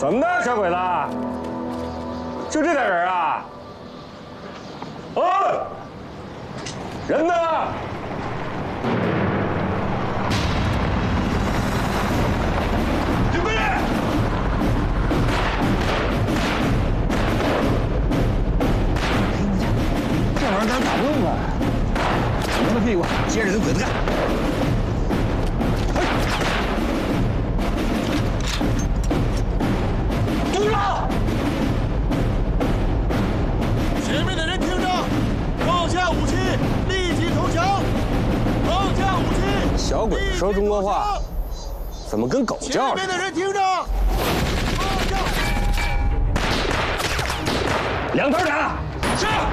怎么的，小鬼子？就这点人啊？哦，人呢？准备！这玩意儿咱打不动啊！拧着屁股，接着跟鬼子干！ 前面的人听着，放下武器，立即投降！放下武器！ 小鬼子说中国话，怎么跟狗叫似的？ 前面的人听着，放下！ 两头打！ 是。